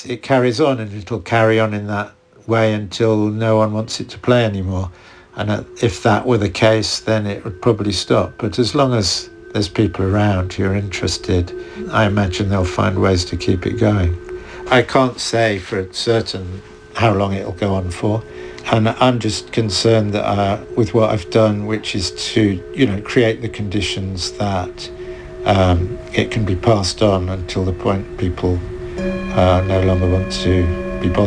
it carries on, and it'll carry on in that way until no one wants it to play anymore. And if that were the case, then it would probably stop. But as long as there's people around who are interested, I imagine they'll find ways to keep it going. I can't say for certain how long it'll go on for. And I'm just concerned that with what I've done, which is to, create the conditions that it can be passed on until the point people no longer want to